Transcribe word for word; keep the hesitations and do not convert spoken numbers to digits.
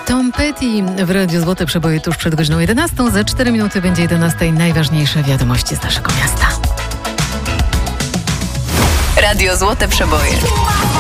Tom Petty w Radiu Złote Przeboje tuż przed godziną jedenastą. Za cztery minuty będzie jedenasta. Najważniejsze wiadomości z naszego miasta. Radio Złote Przeboje.